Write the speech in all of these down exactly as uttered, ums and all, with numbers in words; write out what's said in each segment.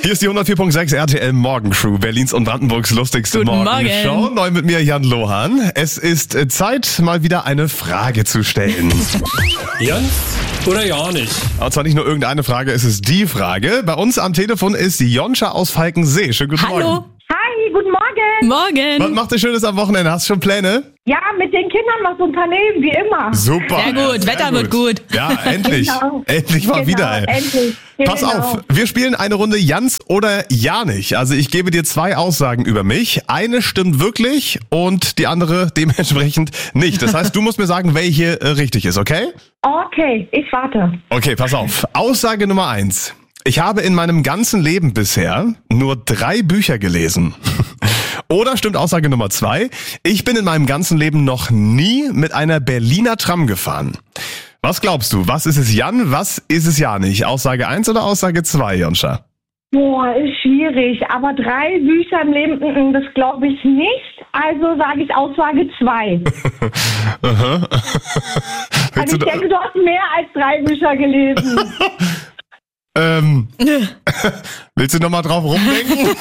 Hier ist die hundertvier Punkt sechs R T L Morgencrew, Berlins und Brandenburgs lustigste Guten Morgenshow. Morgen. Neu mit mir Jan Lohan. Es ist Zeit, mal wieder eine Frage zu stellen. Jan oder ja nicht? Und zwar nicht nur irgendeine Frage, es ist die Frage. Bei uns am Telefon ist Jonscha aus Falkensee. Schönen guten Hallo. Morgen. Hi, guten Morgen. Was Morgen. macht ihr Schönes am Wochenende? Hast du schon Pläne? Ja, mit den Kindern was unternehmen, wie immer. Super. Sehr gut, Sehr Wetter wird gut. Ja, endlich. Genau. Endlich mal Genau, wieder. Ey. endlich. Pass Genau. auf, wir spielen eine Runde Jans oder ja nicht. Also ich gebe dir zwei Aussagen über mich. Eine stimmt wirklich und die andere dementsprechend nicht. Das heißt, du musst mir sagen, welche äh, richtig ist, okay? Okay, ich warte. Okay, pass auf. Aussage Nummer eins. Ich habe in meinem ganzen Leben bisher nur drei Bücher gelesen. Oder stimmt Aussage Nummer zwei. Ich bin in meinem ganzen Leben noch nie mit einer Berliner Tram gefahren. Was glaubst du? Was ist es Jan? Was ist es ja nicht? Aussage eins oder Aussage zwei, Jonscha? Boah, ist schwierig. Aber drei Bücher im Leben, mm, mm, das glaube ich nicht. Also sage ich Aussage zwei. Aha. Also Willst ich du, denke, du hast mehr als drei Bücher gelesen. ähm, willst du nochmal drauf rumdenken?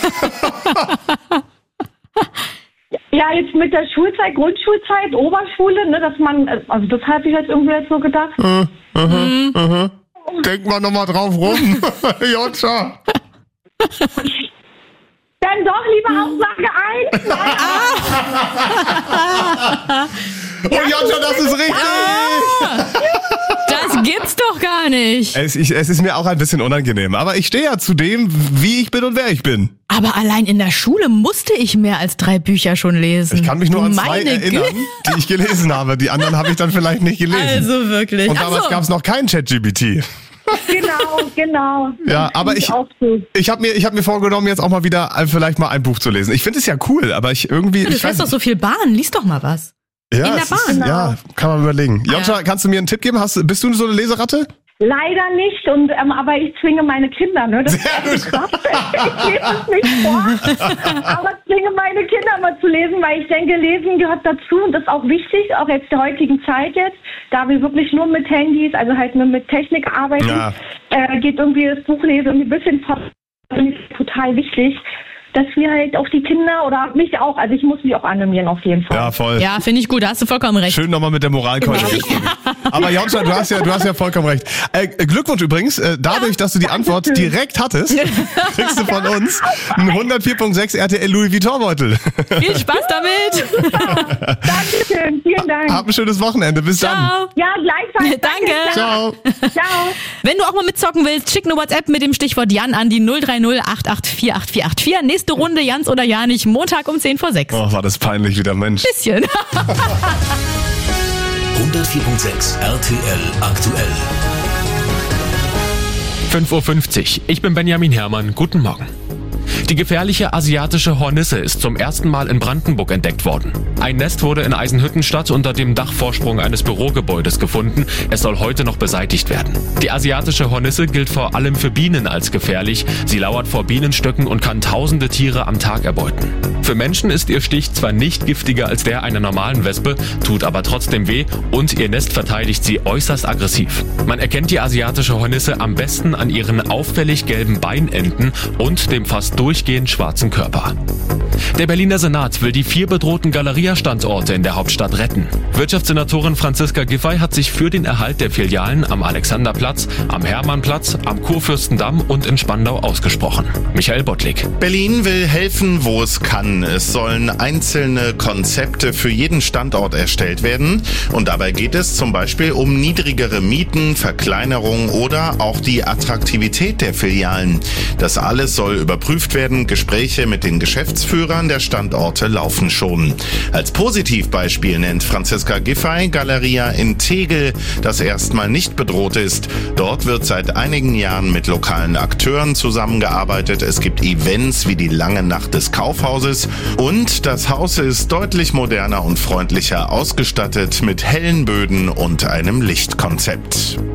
Ja, jetzt mit der Schulzeit, Grundschulzeit, Oberschule, ne, dass man, also das hatte ich jetzt irgendwie jetzt so gedacht. Denk mal nochmal drauf rum. Jonscha. Dann doch lieber Aussage eins. Oh Jonscha, das ist richtig. Das gibt's doch gar nicht. Es, ich, es ist mir auch ein bisschen unangenehm, aber ich stehe ja zu dem, wie ich bin und wer ich bin. Aber allein in der Schule musste ich mehr als drei Bücher schon lesen. Ich kann mich nur an zwei Meine erinnern, Güte. die ich gelesen habe. Die anderen habe ich dann vielleicht nicht gelesen. Also wirklich. und Ach damals so. gab es noch kein ChatGPT. Genau, genau. Ja, aber ich, Auch so. ich habe mir, ich hab mir vorgenommen, jetzt auch mal wieder äh, vielleicht mal ein Buch zu lesen. Ich finde es ja cool, aber ich irgendwie... Du ich fährst doch so viel Bahn, lies doch mal was. ja, in der es ist, Bahn. ja, kann man überlegen. Jonscha, kannst du mir einen Tipp geben? Hast, bist du so eine Leseratte? Leider nicht, und ähm, aber ich zwinge meine Kinder, ne? Das Sehr ist gut. krass. Ich lese es nicht vor, aber zwinge meine Kinder mal zu lesen, weil ich denke, Lesen gehört dazu und das ist auch wichtig, auch jetzt der heutigen Zeit jetzt, da wir wirklich nur mit Handys, also halt nur mit Technik arbeiten, Ja. äh, geht irgendwie das Buchlesen irgendwie ein bisschen vor, finde ich total wichtig, dass wir halt auch die Kinder oder mich auch, also ich muss mich auch animieren auf jeden Fall. Ja, voll. Ja, finde ich gut, da hast du vollkommen recht. Schön nochmal mit der Moralkeule gespielt. Aber Jonscha, du hast ja, du hast ja vollkommen recht. Äh, Glückwunsch übrigens, äh, dadurch, dass du die Antwort Dankeschön. direkt hattest, kriegst du von uns einen hundertvier Punkt sechs R T L Louis Vuitton Beutel. Viel Spaß damit. Dankeschön, vielen Dank. Hab ein schönes Wochenende. Bis dann. Ciao. Ja, gleichfalls. Danke. Ciao. Ciao. Wenn du auch mal mitzocken willst, schick eine WhatsApp mit dem Stichwort Jan an die null drei null acht acht vier acht vier acht vier. Nächste Runde Jans oder Ja nicht, Montag um zehn vor sechs. Oh, war das peinlich wieder, Mensch. Bisschen. hundertvier Punkt sechs R T L aktuell. fünf Uhr fünfzig. Ich bin Benjamin Herrmann. Guten Morgen. Die gefährliche asiatische Hornisse ist zum ersten Mal in Brandenburg entdeckt worden. Ein Nest wurde in Eisenhüttenstadt unter dem Dachvorsprung eines Bürogebäudes gefunden. Es soll heute noch beseitigt werden. Die asiatische Hornisse gilt vor allem für Bienen als gefährlich. Sie lauert vor Bienenstöcken und kann tausende Tiere am Tag erbeuten. Für Menschen ist ihr Stich zwar nicht giftiger als der einer normalen Wespe, tut aber trotzdem weh und ihr Nest verteidigt sie äußerst aggressiv. Man erkennt die asiatische Hornisse am besten an ihren auffällig gelben Beinenden und dem fast durchgehend schwarzen Körper. Der Berliner Senat will die vier bedrohten Galeria-Standorte in der Hauptstadt retten. Wirtschaftssenatorin Franziska Giffey hat sich für den Erhalt der Filialen am Alexanderplatz, am Hermannplatz, am Kurfürstendamm und in Spandau ausgesprochen. Michael Bottlik. Berlin will helfen, wo es kann. Es sollen einzelne Konzepte für jeden Standort erstellt werden. Und dabei geht es zum Beispiel um niedrigere Mieten, Verkleinerung oder auch die Attraktivität der Filialen. Das alles soll überprüft werden. Gespräche mit den Geschäftsführern der Standorte laufen schon. Als Positivbeispiel nennt Franziska Giffey Galeria in Tegel, das erstmal nicht bedroht ist. Dort wird seit einigen Jahren mit lokalen Akteuren zusammengearbeitet. Es gibt Events wie die Lange Nacht des Kaufhauses und das Haus ist deutlich moderner und freundlicher ausgestattet mit hellen Böden und einem Lichtkonzept.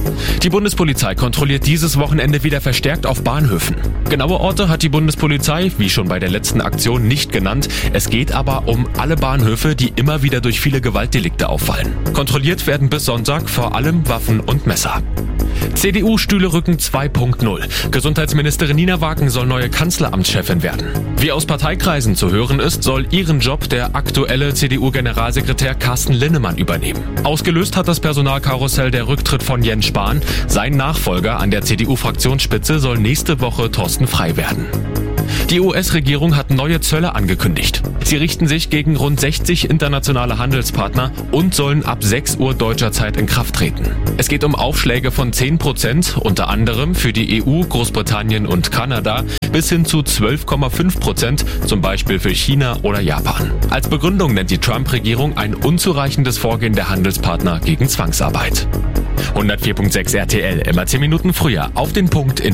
Die Bundespolizei kontrolliert dieses Wochenende wieder verstärkt auf Bahnhöfen. Genaue Orte hat die Bundespolizei, wie schon bei der letzten Aktion, nicht genannt. Es geht aber um alle Bahnhöfe, die immer wieder durch viele Gewaltdelikte auffallen. Kontrolliert werden bis Sonntag vor allem Waffen und Messer. C D U-Stühle rücken zwei Punkt null. Gesundheitsministerin Nina Wagen soll neue Kanzleramtschefin werden. Wie aus Parteikreisen zu hören ist, soll ihren Job der aktuelle C D U-Generalsekretär Carsten Linnemann übernehmen. Ausgelöst hat das Personalkarussell der Rücktritt von Jens Spahn. Sein Nachfolger an der C D U-Fraktionsspitze soll nächste Woche Thorsten Frey werden. Die U S-Regierung hat neue Zölle angekündigt. Sie richten sich gegen rund sechzig internationale Handelspartner und sollen ab sechs Uhr deutscher Zeit in Kraft treten. Es geht um Aufschläge von zehn Prozent, unter anderem für die E U, Großbritannien und Kanada, bis hin zu zwölf Komma fünf Prozent, zum Beispiel für China oder Japan. Als Begründung nennt die Trump-Regierung ein unzureichendes Vorgehen der Handelspartner gegen Zwangsarbeit. hundertvier Komma sechs R T L, immer zehn Minuten früher, auf den Punkt in